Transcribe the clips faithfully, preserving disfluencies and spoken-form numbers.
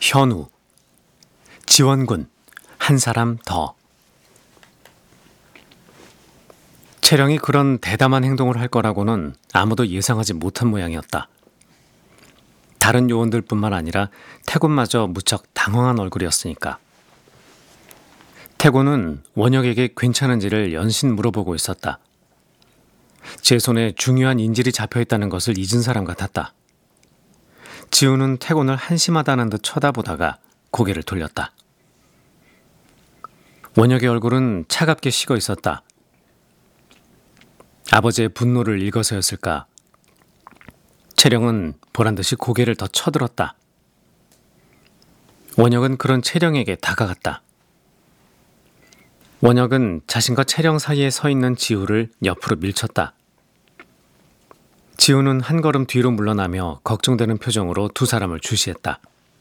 현우, 지원군, 한 사람 더. 채령이 그런 대담한 행동을 할 거라고는 아무도 예상하지 못한 모양이었다. 다른 요원들뿐만 아니라 태곤마저 무척 당황한 얼굴이었으니까. 태곤은 원혁에게 괜찮은지를 연신 물어보고 있었다. 제 손에 중요한 인질이 잡혀있다는 것을 잊은 사람 같았다. 지우는 태곤을 한심하다는 듯 쳐다보다가 고개를 돌렸다. 원혁의 얼굴은 차갑게 식어 있었다. 아버지의 분노를 읽어서였을까? 채령은 보란듯이 고개를 더 쳐들었다. 원혁은 그런 채령에게 다가갔다. 원혁은 자신과 채령 사이에 서 있는 지우를 옆으로 밀쳤다. 지우는 한 걸음 뒤로 물러나며 걱정되는 표정으로 두 사람을 주시했다.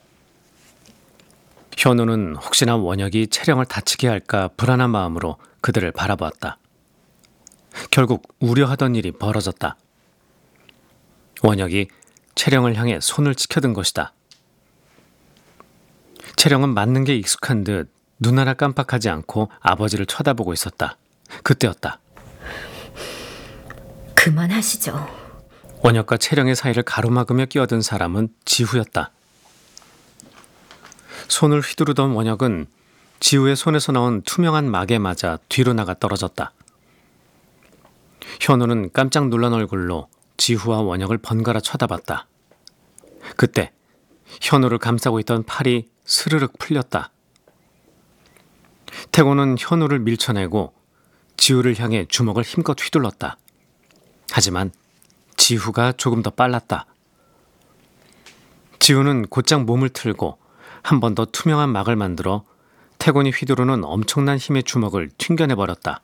현우는 혹시나 원혁이 채령을 다치게 할까 불안한 마음으로 그들을 바라보았다. 결국 우려하던 일이 벌어졌다. 원혁이 채령을 향해 손을 치켜든 것이다. 채령은 맞는 게 익숙한 듯 눈 하나 깜빡하지 않고 아버지를 쳐다보고 있었다. 그때였다. 그만하시죠. 원혁과 채령의 사이를 가로막으며 끼어든 사람은 지후였다. 손을 휘두르던 원혁은 지우의 손에서 나온 투명한 막에 맞아 뒤로 나가 떨어졌다. 현우는 깜짝 놀란 얼굴로 지후와 원혁을 번갈아 쳐다봤다. 그때 현우를 감싸고 있던 팔이 스르륵 풀렸다. 태곤은 현우를 밀쳐내고 지후를 향해 주먹을 힘껏 휘둘렀다. 하지만 지후가 조금 더 빨랐다. 지후는 곧장 몸을 틀고 한 번 더 투명한 막을 만들어 태곤이 휘두르는 엄청난 힘의 주먹을 튕겨내버렸다.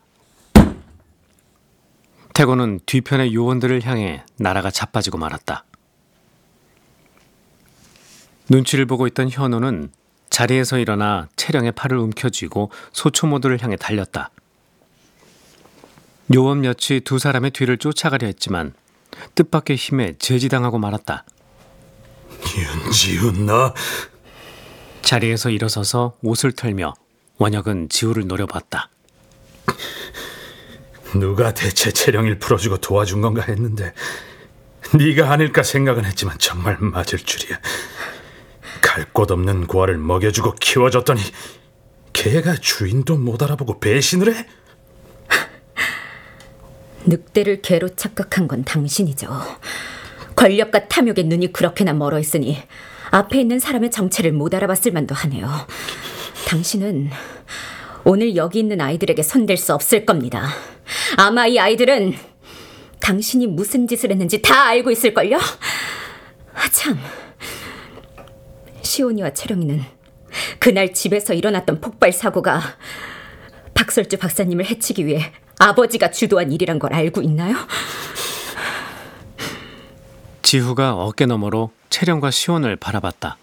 태곤은 뒤편의 요원들을 향해 날아가 자빠지고 말았다. 눈치를 보고 있던 현우는 자리에서 일어나 채령의 팔을 움켜쥐고 소초모두를 향해 달렸다. 요원 몇이 두 사람의 뒤를 쫓아가려 했지만 뜻밖의 힘에 제지당하고 말았다. 윤지훈, 너... 자리에서 일어서서 옷을 털며 원혁은 지우를 노려봤다. 누가 대체 채령이를 풀어주고 도와준 건가 했는데 네가 아닐까 생각은 했지만 정말 맞을 줄이야. 갈 곳 없는 고아를 먹여주고 키워줬더니 걔가 주인도 못 알아보고 배신을 해? 늑대를 개로 착각한 건 당신이죠. 권력과 탐욕의 눈이 그렇게나 멀어 있으니 앞에 있는 사람의 정체를 못 알아봤을 만도 하네요. 당신은 오늘 여기 있는 아이들에게 손댈 수 없을 겁니다. 아마 이 아이들은 당신이 무슨 짓을 했는지 다 알고 있을걸요? 참, 시온이와 채령이는 그날 집에서 일어났던 폭발 사고가 박설주 박사님을 해치기 위해 아버지가 주도한 일이란 걸 알고 있나요? 지후가 어깨 너머로 채령과 시온을 바라봤다.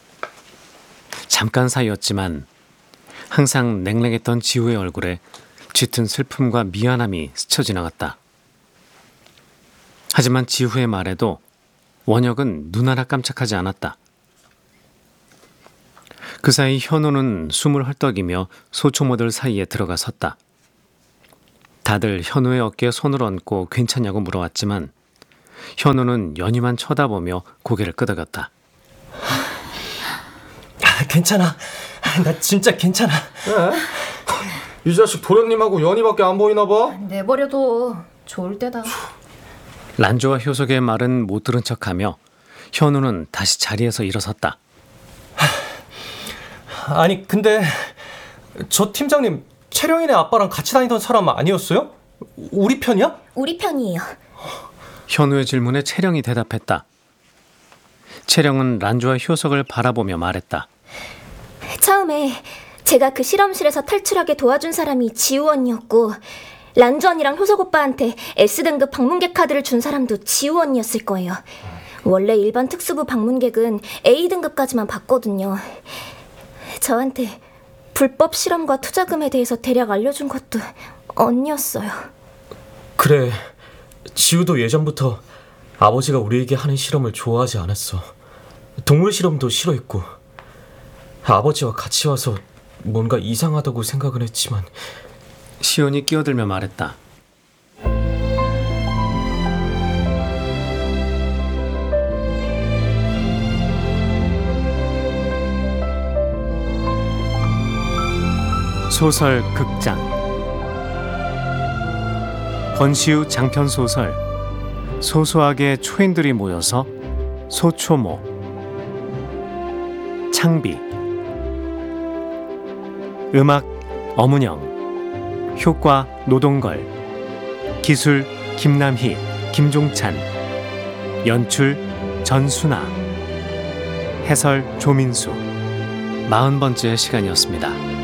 잠깐 사이였지만 항상 냉랭했던 지후의 얼굴에 짙은 슬픔과 미안함이 스쳐 지나갔다. 하지만 지후의 말에도 원혁은 눈 하나 깜짝하지 않았다. 그 사이 현우는 숨을 헐떡이며 소초모들 사이에 들어가 섰다. 다들 현우의 어깨에 손을 얹고 괜찮냐고 물어왔지만 현우는 연희만 쳐다보며 고개를 끄덕였다. 아, 괜찮아. 나 진짜 괜찮아. 이 자식 도련님하고 연희밖에 안 보이나 봐. 내버려둬. 좋을 때다. 란조와 효석의 말은 못 들은 척하며 현우는 다시 자리에서 일어섰다. 아니 근데 저 팀장님 채령이네 아빠랑 같이 다니던 사람 아니었어요? 우리 편이야? 우리 편이에요. 현우의 질문에 채령이 대답했다. 채령은 란조와 효석을 바라보며 말했다. 처음에 제가 그 실험실에서 탈출하게 도와준 사람이 지우 언니였고 란조 언니랑 효석 오빠한테 S등급 방문객 카드를 준 사람도 지우 언니였을 거예요. 원래 일반 특수부 방문객은 A등급까지만 받거든요. 저한테 불법 실험과 투자금에 대해서 대략 알려준 것도 언니였어요. 그래, 지우도 예전부터 아버지가 우리에게 하는 실험을 좋아하지 않았어. 동물 실험도 싫어했고 아버지와 같이 와서 뭔가 이상하다고 생각은 했지만 시온이 끼어들며 말했다. 소설 극장 권시우 장편 소설 소소하게 초인들이 모여서 소초모 창비 음악 엄은영 효과 노동걸 기술 김남희 김종찬 연출 전순아 해설 조민수 마흔 번째 시간이었습니다.